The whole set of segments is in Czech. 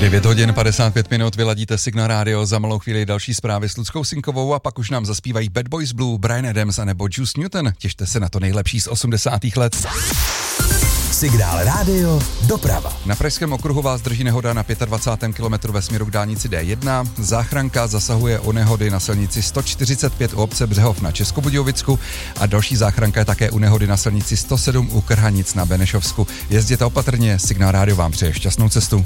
9 hodin 55 minut, vyladíte Signál Radio, za malou chvíli další zprávy s Luckou Sinkovou a pak už nám zaspívají Bad Boys Blue, Bryan Adams anebo Juice Newton. Těšte se na to nejlepší z 80. let. Signál Radio, doprava. Na Pražském okruhu vás drží nehoda na 25. kilometru ve směru k dálnici D1. Záchranka zasahuje u nehody na silnici 145 u obce Břehov na Českobudějovicku a další záchranka je také u nehody na silnici 107 u Krhanic na Benešovsku. Jezděte opatrně, Signál Radio vám přeje šťastnou cestu.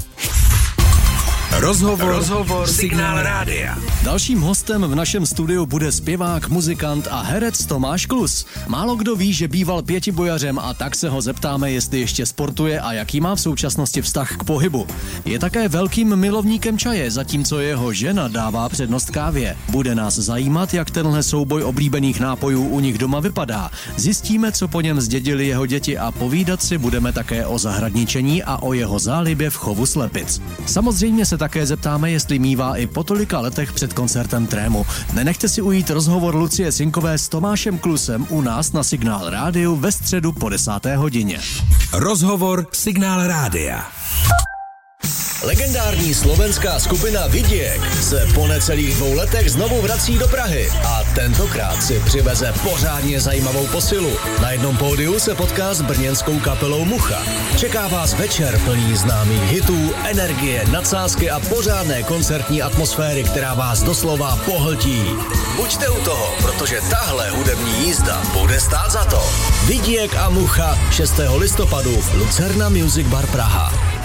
Rozhovor Signál Rádia. Dalším hostem v našem studiu bude zpěvák, muzikant a herec Tomáš Klus. Málo kdo ví, že býval pětibojařem, a tak se ho zeptáme, jestli ještě sportuje a jaký má v současnosti vztah k pohybu. Je také velkým milovníkem čaje, zatímco jeho žena dává přednost kávě. Bude nás zajímat, jak tenhle souboj oblíbených nápojů u nich doma vypadá. Zjistíme, co po něm zdědili jeho děti a povídat si budeme také o zahradničení a o jeho zálibě v chovu slepic. Samozřejmě se také zeptáme, jestli mívá i po tolika letech před koncertem trému. Nenechte si ujít rozhovor Lucie Sinkové s Tomášem Klusem u nás na Signál Rádiu ve středu po 10. hodině. Rozhovor Signál Rádia. Legendární slovenská skupina Vidiek se po necelých 2 letech znovu vrací do Prahy a tentokrát si přiveze pořádně zajímavou posilu. Na jednom pódiu se potká s brněnskou kapelou Mucha. Čeká vás večer plný známých hitů, energie, nadsázky a pořádné koncertní atmosféry, která vás doslova pohltí. Buďte u toho, protože tahle hudební jízda bude stát za to. Vidiek a Mucha 6. listopadu v Lucerna Music Bar Praha.